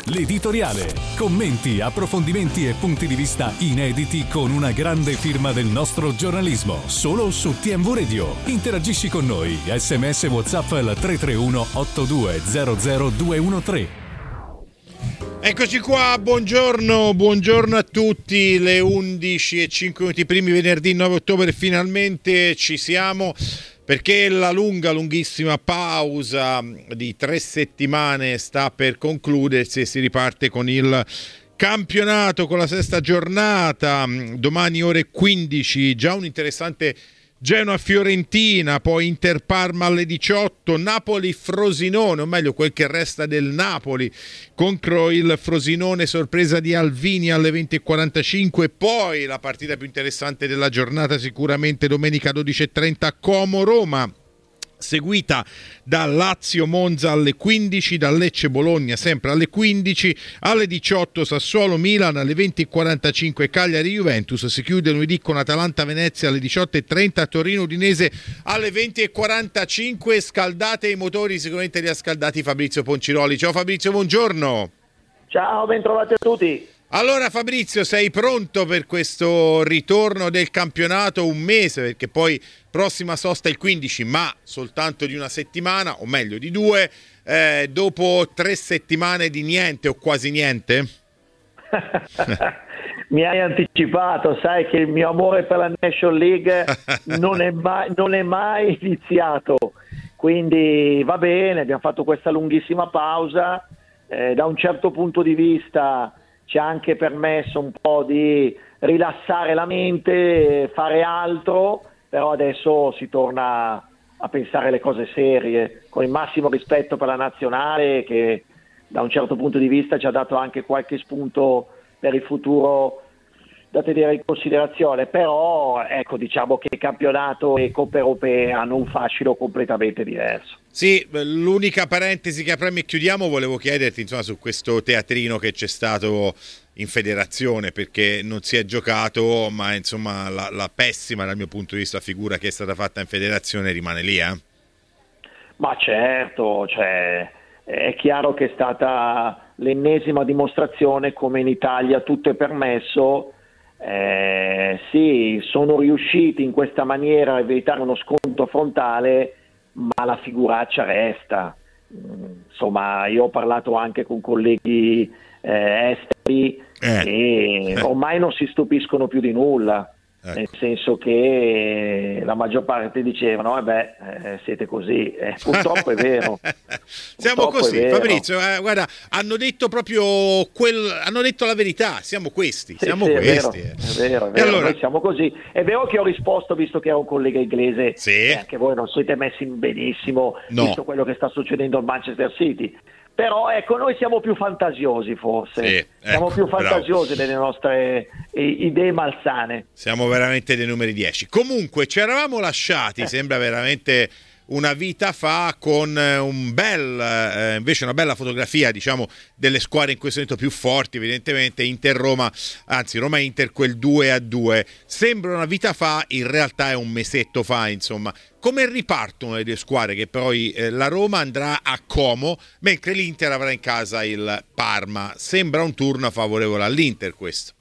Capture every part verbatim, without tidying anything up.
l'editoriale. Commenti, approfondimenti e punti di vista inediti con una grande firma del nostro giornalismo. Solo su T M V Radio. Interagisci con noi. S M S WhatsApp al tre tre uno otto due zero zero due uno tre. Eccoci qua, buongiorno, buongiorno a tutti, le undici e cinque minuti primi, venerdì nove ottobre, finalmente ci siamo, perché la lunga, lunghissima pausa di tre settimane sta per concludersi e si riparte con il campionato, con la sesta giornata, domani ore quindici, già un interessante Genoa-Fiorentina, poi Inter-Parma alle diciotto, Napoli-Frosinone, o meglio quel che resta del Napoli contro il Frosinone, sorpresa di Alvini alle venti e quarantacinque, poi la partita più interessante della giornata sicuramente domenica dodici e trenta Como-Roma, seguita da Lazio-Monza alle quindici, da Lecce-Bologna sempre alle quindici, alle diciotto Sassuolo-Milan, alle venti e quarantacinque Cagliari-Juventus, si chiude lunedì con Atalanta-Venezia alle diciotto e trenta, Torino-Udinese alle venti e quarantacinque. Scaldate i motori, sicuramente li ha scaldati Fabrizio Ponciroli. Ciao Fabrizio, buongiorno. Ciao, bentrovati a tutti. Allora Fabrizio, sei pronto per questo ritorno del campionato? Un mese, perché poi prossima sosta il quindici, ma soltanto di una settimana, o meglio di due, eh, dopo tre settimane di niente o quasi niente? Mi hai anticipato, sai che il mio amore per la National League non è mai, non è mai iniziato, quindi va bene, abbiamo fatto questa lunghissima pausa, eh, da un certo punto di vista ci ha anche permesso un po' di rilassare la mente, fare altro, però adesso si torna a pensare alle cose serie, con il massimo rispetto per la nazionale che da un certo punto di vista ci ha dato anche qualche spunto per il futuro da tenere in considerazione, però ecco, diciamo che il campionato e Coppe Europee hanno un fascino completamente diverso. Sì, l'unica parentesi che apriamo e chiudiamo, volevo chiederti insomma su questo teatrino che c'è stato in federazione, perché non si è giocato, ma insomma la, la pessima dal mio punto di vista figura che è stata fatta in federazione rimane lì, eh? Ma certo, cioè, è chiaro che è stata l'ennesima dimostrazione come in Italia tutto è permesso. Eh, sì, sono riusciti in questa maniera a evitare uno scontro frontale, ma la figuraccia resta. Insomma, io ho parlato anche con colleghi eh, esteri eh. e ormai non si stupiscono più di nulla, ecco. Nel senso che la maggior parte dicevano vabbè, eh, siete così, eh, purtroppo è vero. Siamo Purtroppo così, è vero. Fabrizio, eh, guarda, hanno detto proprio quel, hanno detto la verità, siamo questi, sì, siamo sì, questi. È vero, è vero, è vero. Allora... noi siamo così. È vero che ho risposto, visto che era un collega inglese, sì. E anche voi non siete messi benissimo, no. Visto quello che sta succedendo al Manchester City. Però ecco, noi siamo più fantasiosi forse, sì, siamo ecco, più fantasiosi bravo. nelle nostre idee malsane. Siamo veramente dei numeri dieci. Comunque ci eravamo lasciati, eh. sembra veramente una vita fa, con un bel eh, invece una bella fotografia, diciamo, delle squadre in questo momento più forti, evidentemente Inter-Roma, anzi Roma-Inter, quel due a due. Sembra una vita fa, in realtà è un mesetto fa, insomma. Come ripartono le due squadre? Che poi eh, la Roma andrà a Como, mentre l'Inter avrà in casa il Parma. Sembra un turno favorevole all'Inter questo.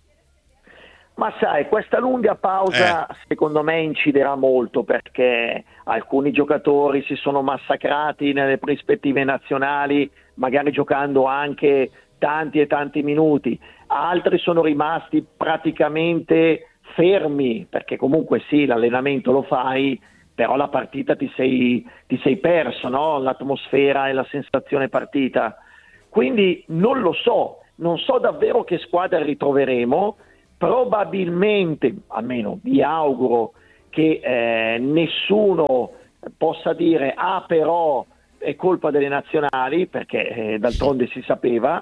Ma sai, questa lunga pausa eh. secondo me inciderà molto, perché alcuni giocatori si sono massacrati nelle rispettive nazionali, magari giocando anche tanti e tanti minuti, altri sono rimasti praticamente fermi, perché comunque sì, l'allenamento lo fai, però la partita ti sei, ti sei perso, no? L'atmosfera e la sensazione partita. Quindi non lo so, non so davvero che squadra ritroveremo. Probabilmente, almeno vi auguro, che eh, nessuno possa dire ah però è colpa delle nazionali, perché eh, d'altronde si sapeva.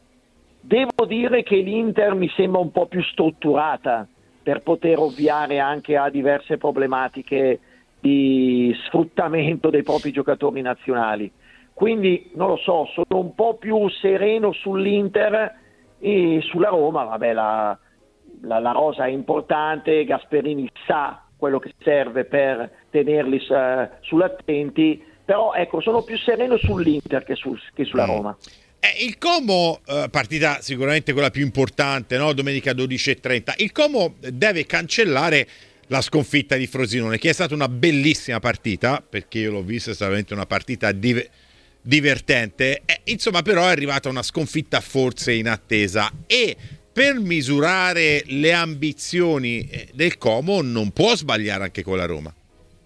Devo dire che l'Inter mi sembra un po' più strutturata per poter ovviare anche a diverse problematiche di sfruttamento dei propri giocatori nazionali. Quindi non lo so, sono un po' più sereno sull'Inter e sulla Roma, vabbè, la La, la rosa è importante, Gasperini sa quello che serve per tenerli uh, sull'attenti, però ecco, sono più sereno sull'Inter che, su, che sulla Roma. Eh, il Como, eh, partita sicuramente quella più importante, no? Domenica dodici e trenta. Il Como deve cancellare la sconfitta di Frosinone, che è stata una bellissima partita, perché io l'ho vista, è stata veramente una partita div- divertente. Eh, insomma, però è arrivata una sconfitta forse inattesa, e per misurare le ambizioni del Como non può sbagliare anche con la Roma.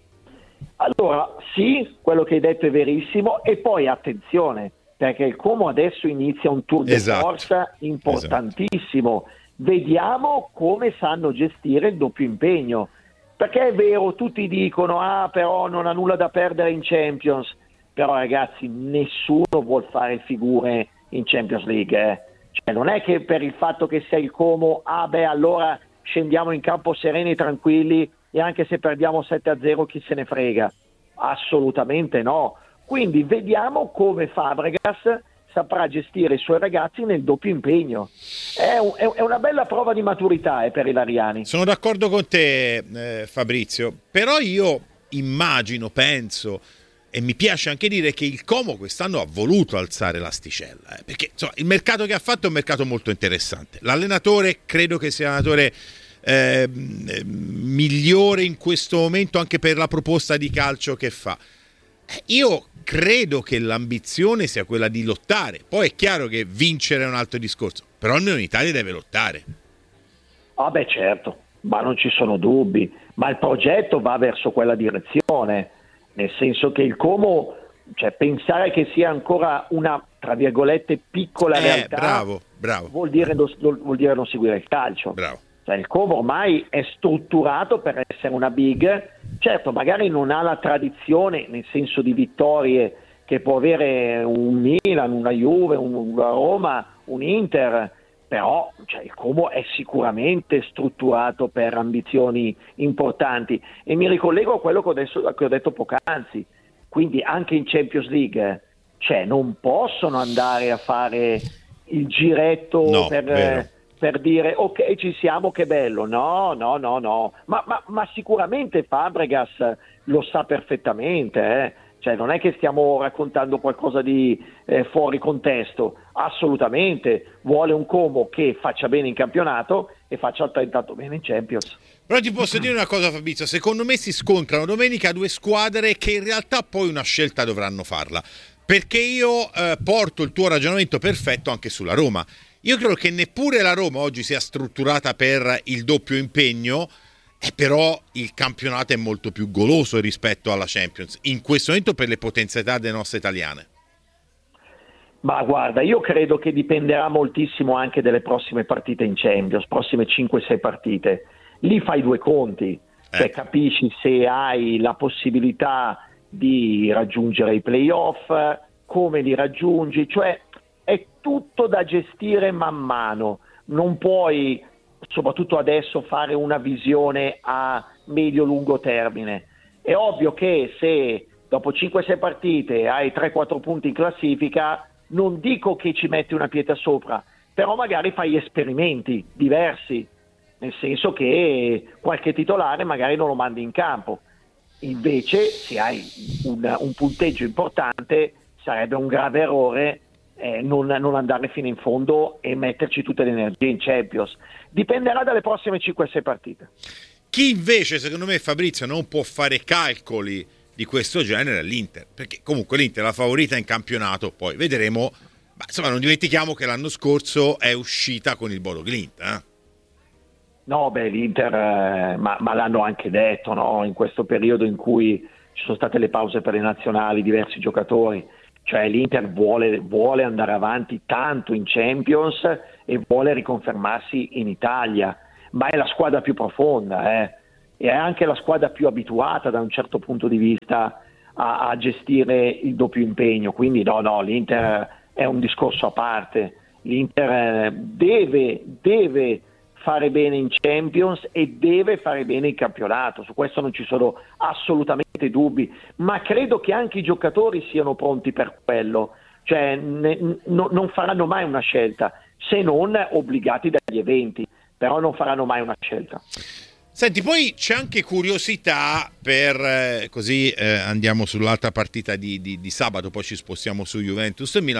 Allora, sì, quello che hai detto è verissimo, e poi attenzione, perché il Como adesso inizia un tour de Esatto. force importantissimo. Esatto. Vediamo come sanno gestire il doppio impegno, perché è vero, tutti dicono ah però non ha nulla da perdere in Champions, però ragazzi nessuno vuol fare figure in Champions League, eh. Cioè, non è che per il fatto che sei il Como, ah beh allora scendiamo in campo sereni e tranquilli e anche se perdiamo sette a zero chi se ne frega, assolutamente no. Quindi vediamo come Fabregas saprà gestire i suoi ragazzi nel doppio impegno. È, un, è una bella prova di maturità eh, per i lariani. Sono d'accordo con te, eh, Fabrizio, però io immagino, penso e mi piace anche dire che il Como quest'anno ha voluto alzare l'asticella, eh, perché insomma, il mercato che ha fatto è un mercato molto interessante. L'allenatore credo che sia l'allenatore eh, migliore in questo momento anche per la proposta di calcio che fa. Io credo che l'ambizione sia quella di lottare, poi è chiaro che vincere è un altro discorso, però almeno in Italia deve lottare. Ah beh certo, ma non ci sono dubbi, ma il progetto va verso quella direzione, nel senso che il Como, cioè pensare che sia ancora una tra virgolette piccola eh, realtà bravo, bravo. Vuol dire, vuol dire non seguire il calcio. Bravo. Cioè, il Como ormai è strutturato per essere una big, certo magari non ha la tradizione nel senso di vittorie che può avere un Milan, una Juve, una Roma, un Inter, però cioè, il Como è sicuramente strutturato per ambizioni importanti, e mi ricollego a quello che ho, adesso, che ho detto poc'anzi, quindi anche in Champions League cioè, non possono andare a fare il giretto no, per... vero. per dire ok ci siamo, che bello, no no no no ma, ma, ma sicuramente Fabregas lo sa perfettamente, eh? Cioè non è che stiamo raccontando qualcosa di eh, fuori contesto, assolutamente vuole un Como che faccia bene in campionato e faccia altrettanto bene in Champions. Però ti posso dire una cosa, Fabrizio, secondo me si scontrano domenica due squadre che in realtà poi una scelta dovranno farla, perché io eh, porto il tuo ragionamento perfetto anche sulla Roma. Io credo che neppure la Roma oggi sia strutturata per il doppio impegno, e però il campionato è molto più goloso rispetto alla Champions, in questo momento per le potenzialità delle nostre italiane. Ma guarda, io credo che dipenderà moltissimo anche delle prossime partite in Champions, prossime cinque sei partite. Lì fai due conti, eh. Cioè capisci se hai la possibilità di raggiungere i playoff, come li raggiungi, cioè è tutto da gestire man mano, non puoi soprattutto adesso fare una visione a medio-lungo termine. È ovvio che se dopo cinque sei partite hai tre quattro punti in classifica, non dico che ci metti una pietra sopra, però magari fai esperimenti diversi, nel senso che qualche titolare magari non lo mandi in campo. Invece se hai un, un punteggio importante sarebbe un grave errore Eh, non, non andare fino in fondo e metterci tutte le energie in Champions. Dipenderà dalle prossime cinque sei partite. Chi invece secondo me, Fabrizio, non può fare calcoli di questo genere è l'Inter, perché comunque l'Inter è la favorita in campionato, poi vedremo, ma insomma non dimentichiamo che l'anno scorso è uscita con il Bodo Glimt, eh? No, beh, l'Inter, eh, ma, ma l'hanno anche detto, no? In questo periodo in cui ci sono state le pause per le nazionali, diversi giocatori, cioè l'Inter vuole, vuole andare avanti tanto in Champions e vuole riconfermarsi in Italia, ma è la squadra più profonda, eh? E è anche la squadra più abituata da un certo punto di vista a, a gestire il doppio impegno, quindi no, no, l'Inter è un discorso a parte. L'Inter deve, deve fare bene in Champions e deve fare bene in campionato, su questo non ci sono assolutamente dubbi, ma credo che anche i giocatori siano pronti per quello, cioè ne, no, non faranno mai una scelta se non obbligati dagli eventi, però non faranno mai una scelta. Senti, poi c'è anche curiosità per, eh, così eh, andiamo sull'altra partita di, di, di sabato, poi ci spostiamo su Juventus e Milan.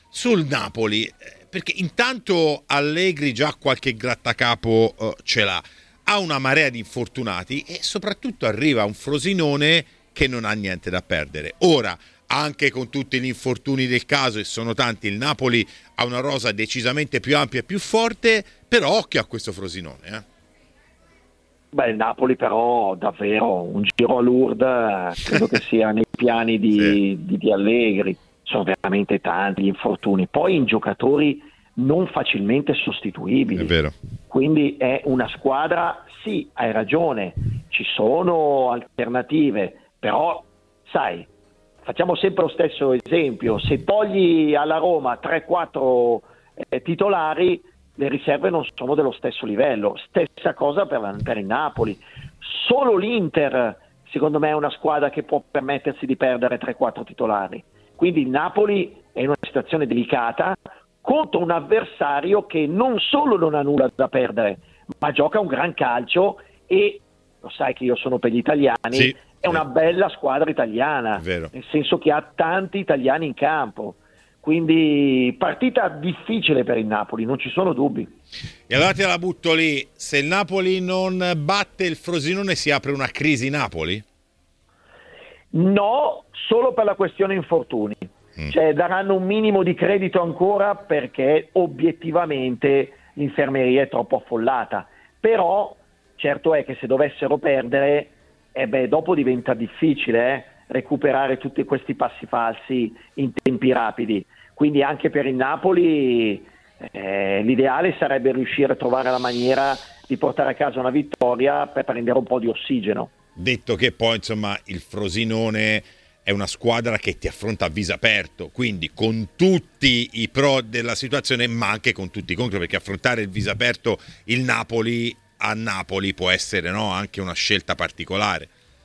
sul Napoli, perché intanto Allegri già qualche grattacapo uh, ce l'ha, ha una marea di infortunati e soprattutto arriva un Frosinone che non ha niente da perdere. Ora, anche con tutti gli infortuni del caso, e sono tanti, il Napoli ha una rosa decisamente più ampia e più forte, però occhio a questo Frosinone. Eh. Beh, il Napoli però davvero un giro a Lourdes credo che sia nei piani di, sì. di, di Allegri. Sono veramente tanti gli infortuni, poi in giocatori non facilmente sostituibili. È vero. Quindi è una squadra, sì, hai ragione, ci sono alternative, però sai, facciamo sempre lo stesso esempio: se togli alla Roma tre quattro eh, titolari, le riserve non sono dello stesso livello. Stessa cosa per, per il Napoli. Solo l'Inter, secondo me, è una squadra che può permettersi di perdere tre quattro titolari. Quindi il Napoli è in una situazione delicata contro un avversario che non solo non ha nulla da perdere, ma gioca un gran calcio e lo sai che io sono per gli italiani, sì, è una bella squadra italiana, nel senso che ha tanti italiani in campo. Quindi partita difficile per il Napoli, non ci sono dubbi. E allora te la butto lì: se il Napoli non batte il Frosinone si apre una crisi Napoli? No, solo per la questione infortuni. Mm. Cioè daranno un minimo di credito ancora perché obiettivamente l'infermeria è troppo affollata. Però certo è che se dovessero perdere, eh beh, dopo diventa difficile eh, recuperare tutti questi passi falsi in tempi rapidi. Quindi anche per il Napoli eh, l'ideale sarebbe riuscire a trovare la maniera di portare a casa una vittoria per prendere un po' di ossigeno. Detto che poi insomma il Frosinone è una squadra che ti affronta a viso aperto, quindi con tutti i pro della situazione ma anche con tutti i contro, perché affrontare il viso aperto il Napoli a Napoli può essere, no, anche una scelta particolare.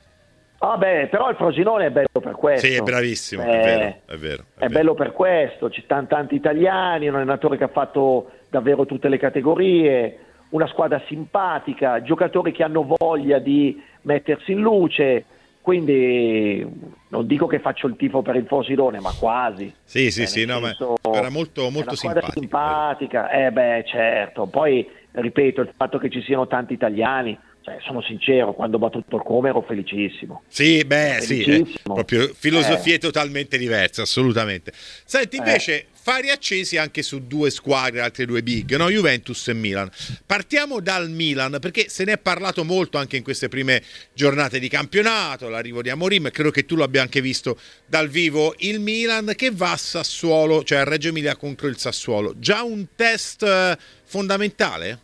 Ah beh, però il Frosinone è bello per questo. Sì, è bravissimo, eh, è vero, è vero. È, è vero. bello per questo, ci stanno tanti italiani, un allenatore che ha fatto davvero tutte le categorie, una squadra simpatica, giocatori che hanno voglia di mettersi in luce, quindi non dico che faccio il tifo per il Frosinone, ma quasi. Sì, sì, eh, sì, no, senso, ma era molto, molto simpatica. simpatica. Eh beh, certo. Poi, ripeto, il fatto che ci siano tanti italiani, cioè, sono sincero, quando ho battuto il Como ero felicissimo. Sì, beh, sì, eh, proprio filosofie eh. totalmente diverse, assolutamente. Senti, invece, eh. fari accesi anche su due squadre, altre due big, no? Juventus e Milan. Partiamo dal Milan, perché se ne è parlato molto anche in queste prime giornate di campionato, l'arrivo di Amorim, credo che tu l'abbia anche visto dal vivo, il Milan che va a Sassuolo, cioè a Reggio Emilia contro il Sassuolo. Già un test eh, fondamentale?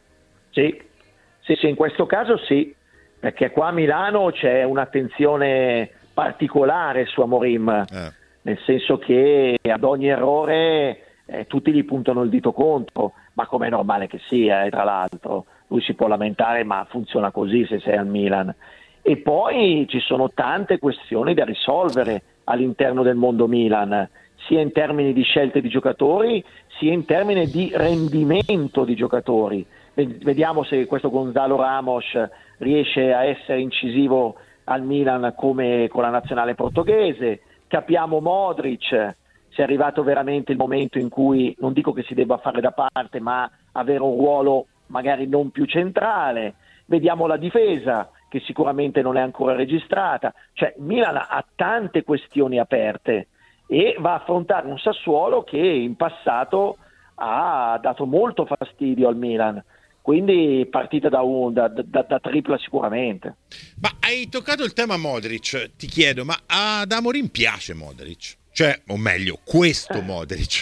Sì. Sì, sì, in questo caso sì, perché qua a Milano c'è un'attenzione particolare su Amorim, eh. nel senso che ad ogni errore eh, tutti gli puntano il dito contro, ma come è normale che sia, eh, tra l'altro, lui si può lamentare ma funziona così se sei al Milan. E poi ci sono tante questioni da risolvere all'interno del mondo Milan, sia in termini di scelte di giocatori, sia in termini di rendimento di giocatori. Vediamo se questo Gonzalo Ramos riesce a essere incisivo al Milan come con la nazionale portoghese. Capiamo Modric, se è arrivato veramente il momento in cui, non dico che si debba fare da parte, ma avere un ruolo magari non più centrale. Vediamo la difesa, che sicuramente non è ancora registrata. Cioè Milan ha tante questioni aperte e va a affrontare un Sassuolo che in passato ha dato molto fastidio al Milan. Quindi partita da, un, da, da, da tripla sicuramente. Ma hai toccato il tema Modric, ti chiedo, ma ad Amorim piace Modric? Cioè, o meglio, questo eh. Modric?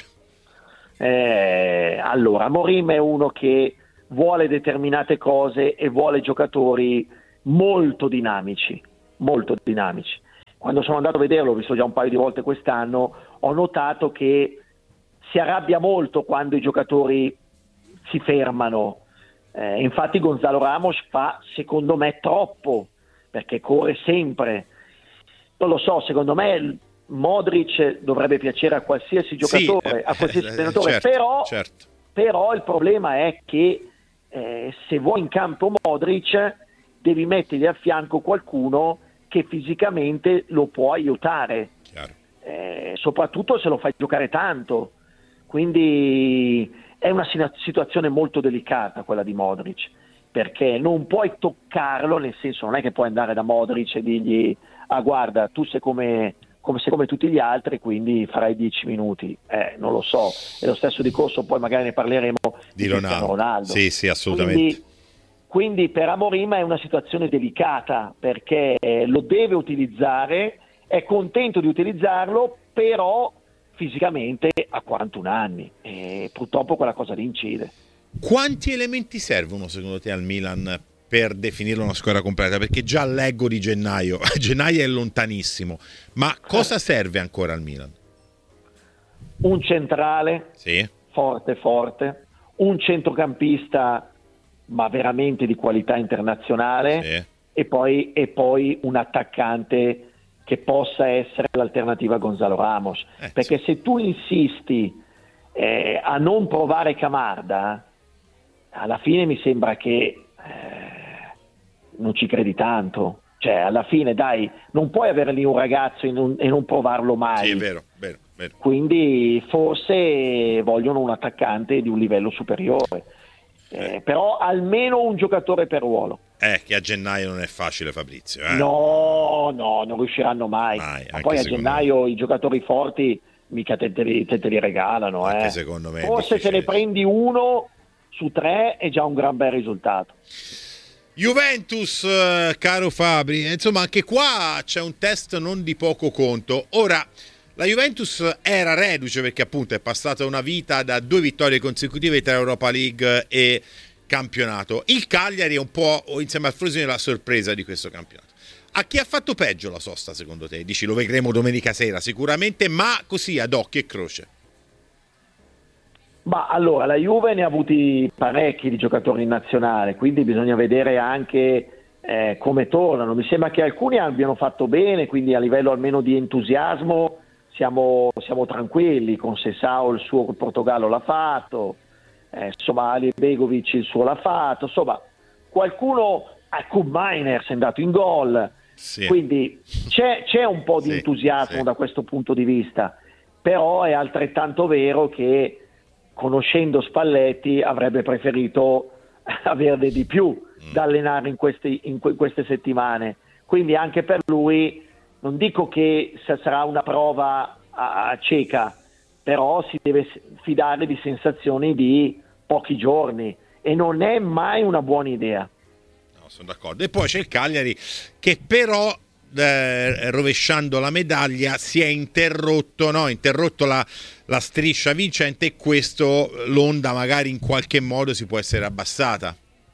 Eh, allora, Amorim è uno che vuole determinate cose e vuole giocatori molto dinamici, molto dinamici. Quando sono andato a vederlo, ho visto già un paio di volte quest'anno, ho notato che si arrabbia molto quando i giocatori si fermano. Eh, infatti Gonzalo Ramos fa, secondo me, troppo, perché corre sempre. Non lo so, secondo me Modric dovrebbe piacere a qualsiasi giocatore, sì, a qualsiasi allenatore, certo, però, certo. però il problema è che eh, se vuoi in campo Modric devi mettergli a fianco qualcuno che fisicamente lo può aiutare, eh, soprattutto se lo fai giocare tanto, quindi è una situazione molto delicata quella di Modric, perché non puoi toccarlo, nel senso non è che puoi andare da Modric e dirgli ah guarda tu sei come, come, sei come tutti gli altri quindi farai dieci minuti, eh, non lo so, è lo stesso discorso, poi magari ne parleremo di, di Ronaldo. Ronaldo. Sì, sì, assolutamente. Quindi, quindi per Amorim è una situazione delicata, perché lo deve utilizzare, è contento di utilizzarlo, però fisicamente ha quarantuno anni e purtroppo quella cosa lì incide. Quanti elementi servono secondo te al Milan per definirlo una squadra completa? Perché già leggo di gennaio, gennaio è lontanissimo, ma cosa serve ancora al Milan? Un centrale sì. forte forte, un centrocampista ma veramente di qualità internazionale, sì. e, poi, e poi un attaccante che possa essere l'alternativa a Gonzalo Ramos, eh, perché sì. se tu insisti eh, a non provare Camarda, alla fine mi sembra che eh, non ci credi tanto, cioè alla fine dai, non puoi avere lì un ragazzo e non, e non provarlo mai. Sì, è vero, vero, vero. Quindi forse vogliono un attaccante di un livello superiore, eh, eh. però almeno un giocatore per ruolo. Eh, che a gennaio non è facile, Fabrizio. Eh? No, no, non riusciranno mai. mai Ma poi a gennaio me. i giocatori forti mica te, te, li, te, te li regalano. Anche eh. secondo me. Forse se ne prendi uno su tre è già un gran bel risultato. Juventus, eh, caro Fabri, insomma anche qua c'è un test non di poco conto. Ora, la Juventus era reduce perché appunto è passata una vita da due vittorie consecutive tra Europa League e campionato. Il Cagliari è un po' insieme al Frosinone la sorpresa di questo campionato. A chi ha fatto peggio la sosta secondo te? Dici lo vedremo domenica sera sicuramente, ma così ad occhio e croce. Ma allora la Juve ne ha avuti parecchi di giocatori in nazionale, quindi bisogna vedere anche eh, come tornano. Mi sembra che alcuni abbiano fatto bene, quindi a livello almeno di entusiasmo siamo, siamo tranquilli. Con Sessao il suo il Portogallo l'ha fatto, eh, insomma Ali Begovic il suo l'ha fatto, insomma qualcuno, Kub Miners è andato in gol, sì. quindi c'è, c'è un po' di sì, entusiasmo sì. da questo punto di vista, però è altrettanto vero che conoscendo Spalletti avrebbe preferito averne di più mm. da allenare in queste, in queste settimane, quindi anche per lui non dico che sarà una prova a, a cieca, però si deve fidare di sensazioni di pochi giorni e non è mai una buona idea. No, sono d'accordo. E poi c'è il Cagliari che però Eh, rovesciando la medaglia si è interrotto, no? interrotto la, la striscia vincente, e questo l'onda magari in qualche modo si può essere abbassata.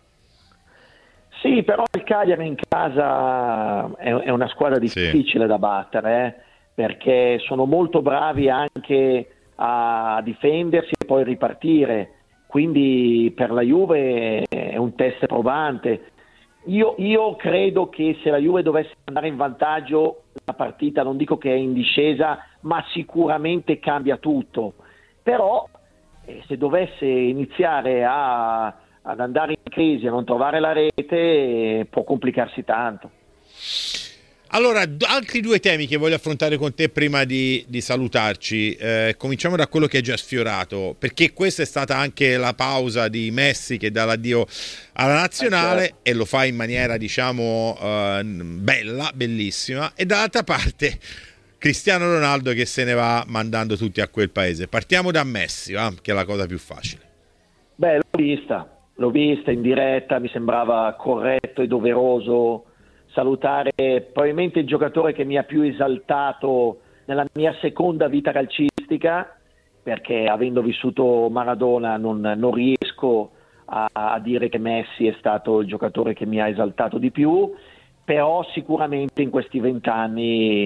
Sì, però il Cagliari in casa è, è una squadra difficile sì. da battere, eh? perché sono molto bravi anche a difendersi e poi ripartire, quindi per la Juve è un test probante. Io, io credo che se la Juve dovesse andare in vantaggio la partita, non dico che è in discesa, ma sicuramente cambia tutto. Però eh, se dovesse iniziare a, ad andare in crisi, a non trovare la rete, eh, può complicarsi tanto. Allora, altri due temi che voglio affrontare con te prima di, di salutarci. Eh, cominciamo da quello che hai già sfiorato, perché questa è stata anche la pausa di Messi che dà l'addio alla nazionale, eh, certo. e lo fa in maniera, diciamo, eh, bella, bellissima. E dall'altra parte Cristiano Ronaldo che se ne va mandando tutti a quel paese. Partiamo da Messi, va? Che è la cosa più facile. Beh, l'ho vista, l'ho vista in diretta, mi sembrava corretto e doveroso salutare probabilmente il giocatore che mi ha più esaltato nella mia seconda vita calcistica, perché avendo vissuto Maradona non, non riesco a, a dire che Messi è stato il giocatore che mi ha esaltato di più, però sicuramente in questi vent'anni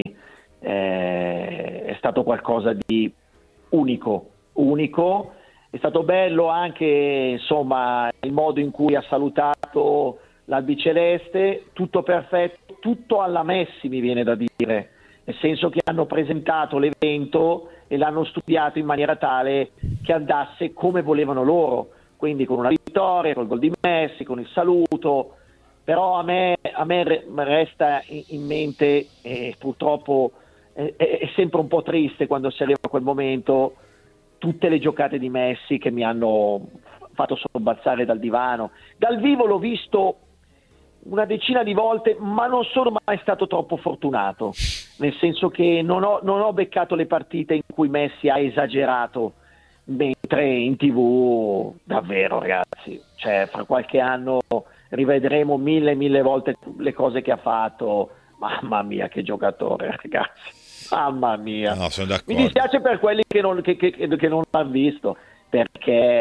eh, è stato qualcosa di unico, unico. È stato bello anche insomma il modo in cui ha salutato l'albiceleste, tutto perfetto, tutto alla Messi mi viene da dire, nel senso che hanno presentato l'evento e l'hanno studiato in maniera tale che andasse come volevano loro, quindi con una vittoria, col gol di Messi, con il saluto, però a me, a me resta in mente, e purtroppo è, è sempre un po' triste quando si arriva a quel momento, tutte le giocate di Messi che mi hanno fatto sobbalzare dal divano. Dal vivo l'ho visto una decina di volte, ma non sono mai stato troppo fortunato, nel senso che non ho, non ho beccato le partite in cui Messi ha esagerato, mentre in tivù davvero, ragazzi, cioè fra qualche anno rivedremo mille mille volte le cose che ha fatto. Mamma mia, che giocatore, ragazzi, mamma mia. No, sono d'accordo. Mi dispiace per quelli che non, che, che, che non l'hanno visto, perché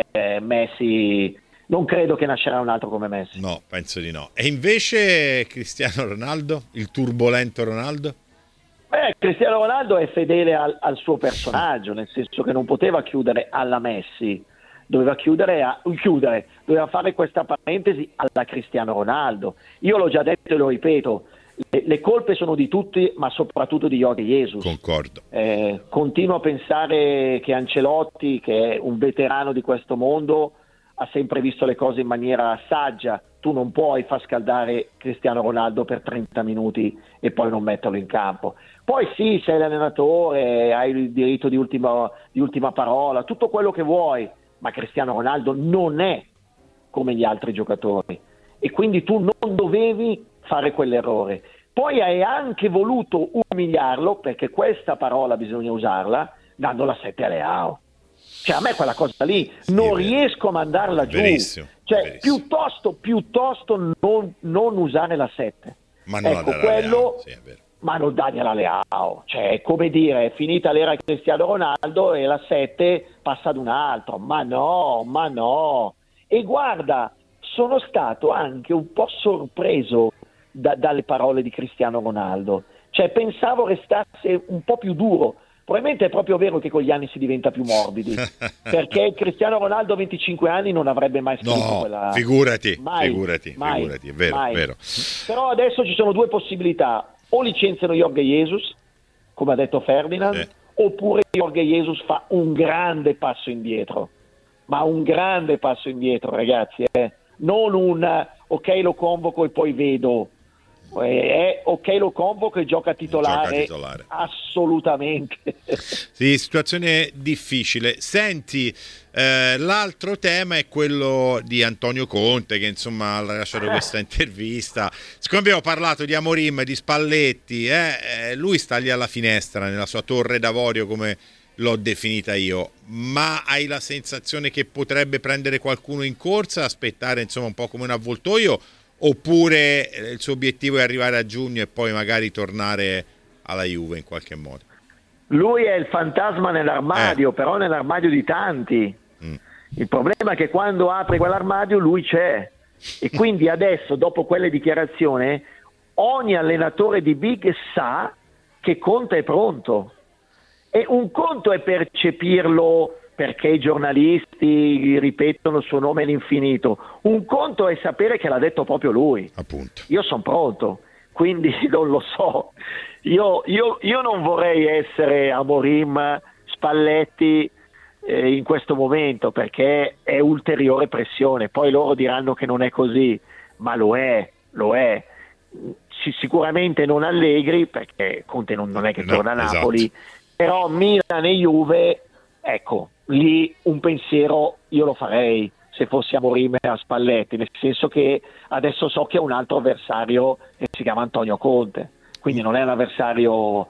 Messi, non credo che nascerà un altro come Messi. No, penso di no. E invece Cristiano Ronaldo, il turbolento Ronaldo? Beh, Cristiano Ronaldo è fedele al, al suo personaggio, nel senso che non poteva chiudere alla Messi, doveva chiudere, a, chiudere, doveva fare questa parentesi alla Cristiano Ronaldo. Io l'ho già detto e lo ripeto, le, le colpe sono di tutti, ma soprattutto di Jorge Jesus. Concordo. Eh, continuo a pensare che Ancelotti, che è un veterano di questo mondo, ha sempre visto le cose in maniera saggia. Tu non puoi far scaldare Cristiano Ronaldo per trenta minuti e poi non metterlo in campo. Poi sì, sei l'allenatore, hai il diritto di ultima, di ultima parola, tutto quello che vuoi, ma Cristiano Ronaldo non è come gli altri giocatori e quindi tu non dovevi fare quell'errore. Poi hai anche voluto umiliarlo, perché questa parola bisogna usarla, dando la sette a Leao. Cioè a me quella cosa lì sì, non riesco a mandarla giù. Verissimo, cioè verissimo. piuttosto piuttosto non, non usare la sette. Ma non ecco, quello, sì, è vero. ma non dargliela la Leao. Cioè è come dire, è finita l'era Cristiano Ronaldo e la sette passa ad un altro. Ma no, ma no. E guarda, sono stato anche un po' sorpreso da, dalle parole di Cristiano Ronaldo. Cioè pensavo restasse un po' più duro. Probabilmente è proprio vero che con gli anni si diventa più morbidi, perché Cristiano Ronaldo a venticinque anni non avrebbe mai scritto no, quella... figurati, mai, figurati, mai, figurati, è vero, mai. è vero. Però adesso ci sono due possibilità: o licenziano Jorge Jesus, come ha detto Ferdinand, eh. oppure Jorge Jesus fa un grande passo indietro, ma un grande passo indietro, ragazzi, eh. Non un ok lo convoco e poi vedo. È ok lo convoco e gioca titolare, gioca titolare. Assolutamente. Sì, situazione difficile. Senti, eh, l'altro tema è quello di Antonio Conte, che insomma ha rilasciato questa intervista. Siccome abbiamo parlato di Amorim, di Spalletti, eh, eh, lui sta lì alla finestra nella sua torre d'avorio, come l'ho definita io, ma hai la sensazione che potrebbe prendere qualcuno in corsa, aspettare insomma un po' come un avvoltoio, oppure il suo obiettivo è arrivare a giugno e poi magari tornare alla Juve in qualche modo? Lui è il fantasma nell'armadio, eh. però nell'armadio di tanti. Mm. Il problema è che quando apre quell'armadio lui c'è, e quindi adesso, dopo quelle dichiarazioni, ogni allenatore di Big sa che Conte è pronto. E un conto è percepirlo perché i giornalisti ripetono il suo nome all'infinito, un conto è sapere che l'ha detto proprio lui. Appunto. Io sono pronto, quindi non lo so. Io, io, io non vorrei essere Amorim, Spalletti eh, in questo momento, perché è ulteriore pressione. Poi loro diranno che non è così, ma lo è, lo è. Sicuramente non Allegri, perché Conte non, non è che no, torna a Napoli, esatto. Però Milan e Juve, ecco, lì un pensiero io lo farei se fossi Amorim a Spalletti, nel senso che adesso so che è un altro avversario che si chiama Antonio Conte, quindi non è un avversario.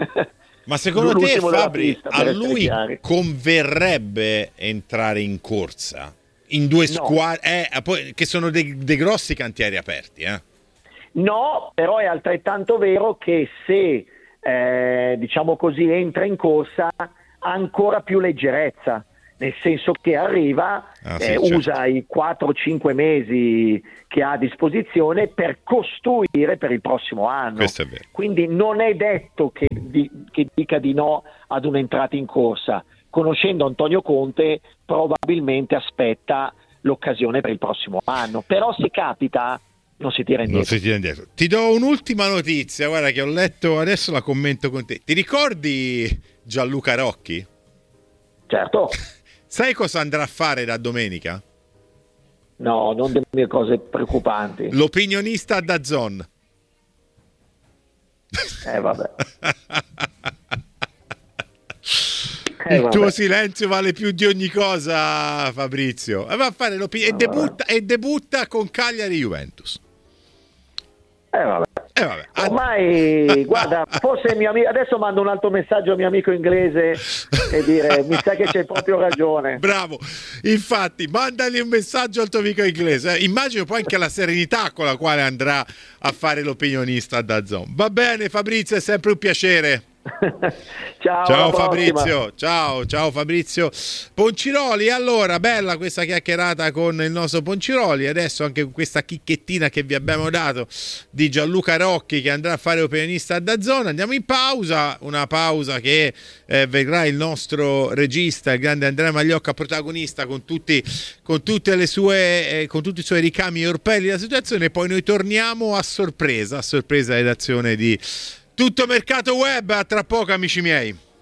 Ma secondo te, Fabri, a lui converrebbe entrare in corsa in due squadre no. eh, che sono dei, dei grossi cantieri aperti? Eh? No, però è altrettanto vero che se eh, diciamo così entra in corsa ha ancora più leggerezza, nel senso che arriva, ah, sì, eh, certo. usa i quattro cinque mesi che ha a disposizione per costruire per il prossimo anno. Questo è vero. Quindi non è detto che, di, che dica di no ad un'entrata in corsa. Conoscendo Antonio Conte probabilmente aspetta l'occasione per il prossimo anno, però se capita non si tira indietro. Non si tira indietro. Ti do un'ultima notizia, guarda, che ho letto adesso, la commento con te. Ti ricordi Gianluca Rocchi? Certo. Sai cosa andrà a fare da domenica? No, non delle cose preoccupanti. L'opinionista da DAZN. Eh vabbè. Eh, il vabbè. tuo silenzio vale più di ogni cosa, Fabrizio. E va a fare l'opinione e, debutta, e debutta con Cagliari Juventus. Eh, vabbè. Eh, vabbè. Ormai, guarda, forse mio amico, adesso mando un altro messaggio al mio amico inglese e dire mi sa che c'hai proprio ragione. Bravo, infatti mandali un messaggio al tuo amico inglese. Eh, immagino poi anche la serenità con la quale andrà a fare l'opinionista da DAZN. Va bene Fabrizio, è sempre un piacere. Ciao, Ciao alla prossima. Fabrizio, ciao, ciao Fabrizio Ponciroli. Allora, bella questa chiacchierata con il nostro Ponciroli. Adesso anche questa chicchettina che vi abbiamo dato di Gianluca Rocchi che andrà a fare opinionista a DAZN. Andiamo in pausa, una pausa che eh, vedrà il nostro regista, il grande Andrea Magliocca, protagonista con tutti, con tutte le sue, eh, con tutti i suoi ricami e orpelli della situazione. E poi noi torniamo a sorpresa, a sorpresa redazione di Tutto Mercato Web. A tra poco, amici miei.